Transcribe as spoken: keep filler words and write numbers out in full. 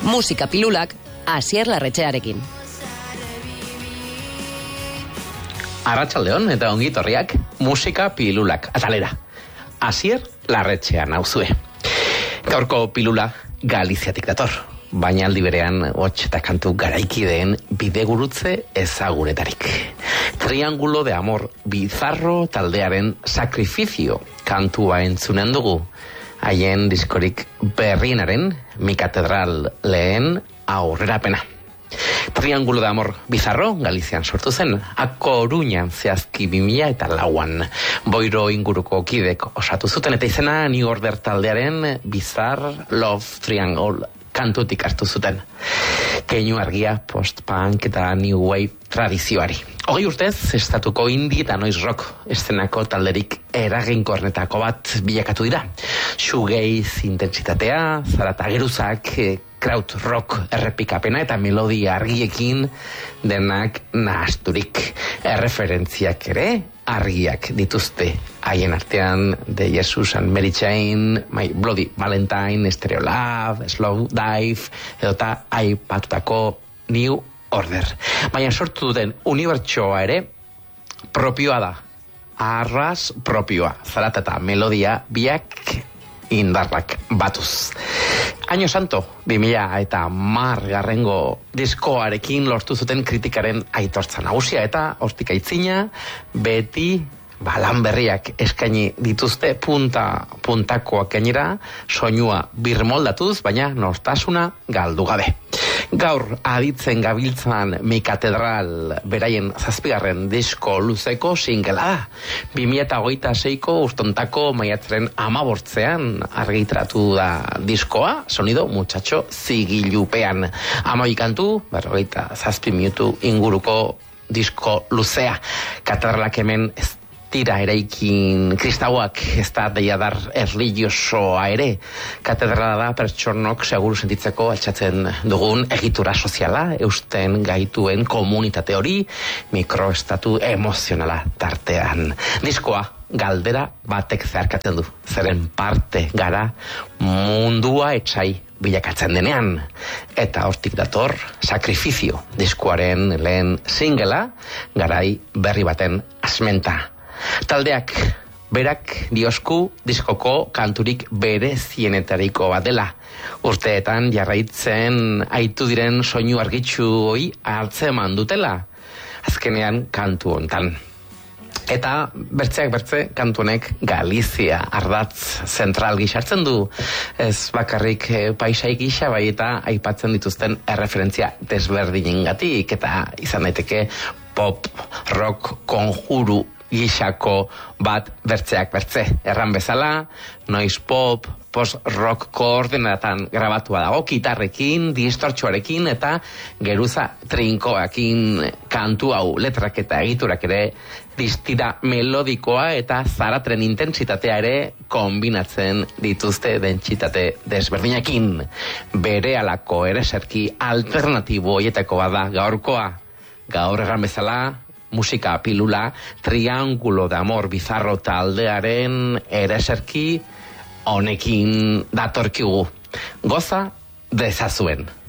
Musika pilulak Asier Larretxearekin. Arratsaldeon eta ongi etorriak Musika pilulak atalera. Asier Larretxea nauzue. Gaurko pilula Galiziatik dator, baina aldi berean hots eta kantu garaikideen bidegurutze ezagunetarik. Triángulo de Amor Bizarro taldearen Sacrificio kantua entzunen dugu. Haien diskorik berrienaren Mi Katedral lehen aurrerapena. Triángulo de Amor Bizarro Galizian sortu zen, A Coruñan zehazki bi mila eta lauan. Boiro inguruko kidek osatu zuten eta izena New Order taldearen Bizarre Love Triangle kantutik hartu zuten. Keinu argia post-punk eta new wave tradizioari. Hogei urtez, estatuko indie eta noise rock eszenako talderik eraginkornetako bat bilakatu dira. Shoegaze intentsitatea, zarata geruzak, kraut rock errepikapena eta melodia argiekin denak nahasturik. Erreferentziak ere argiak dituzte. Haien artean The Jesus and Mary Chain, My Bloody Valentine, Stereo Love, Slow Dive, edota aipatutako New Order. Baina sortu duten unibertsoa ere propioa da. Arras propioa. Zarata eta melodia biak indarrak batuz. Año Santo, bi mila eta mar garrengo diskoarekin lortu zuten kritikaren aitortza nagusia eta hortik aitzina beti balan berriak eskaini dituzte punta puntakoak gainera, soinua birmoldatuz, baina nortasuna galdu gabe. Gaur aditzen gabiltzan Mi Katedral beraien zazpigarren disko luzeko singela da. bi mila hogeita seiko urtontako maiatzaren hamabortzean argitaratu da diskoa, sonido muchacho zigilupean. Hamabi kantu, berrogeita zazpi minutu inguruko disko luzea. Katedralak hemen ez tira eraikin kristauak, ez da deiadar erlijiosoa ere. Katedrala da pertsonok seguru sentitzeko altxatzen dugun egitura soziala, eusten gaituen komunitate hori, mikroestatu emozionala tartean. Diskoa galdera batek zeharkatzen du, zeren parte gara mundua etxai bilakatzen denean. Eta hortik dator Sacrificio, diskoaren lehen singela, garai berri baten asmenta. Taldeak berak diosku diskoko kanturik berezienetariko bat dela. Urteetan jarraitzen aitu diren soinu argitsu hoi hartzeman dutela. Azkenean kantu hontan. Eta bertzeak bertze kantunek Galizia ardatz zentral gixartzen du. Ez bakarrik paisai gisa, bai eta aipatzen dituzten erreferentzia desberdinengatik eta izan daiteke pop, rock, konjuru gixako bat bertzeak bertze. Erran bezala, noise pop, post-rock koordenatan grabatua dago, gitarrekin, distortxoarekin eta geruza trinkoakin kantu hau, letrak eta egiturak ere distira melodikoa eta zaratren intensitatea ere kombinatzen dituzte dentsitate desberdinekin. Berehalako ereserki alternatibo hoietako bada gaurkoa. Gaur erran bezala, musika pilula Triángulo de Amor Bizarro taldearen ereserki honekin datorkigu. Goza dezazuen.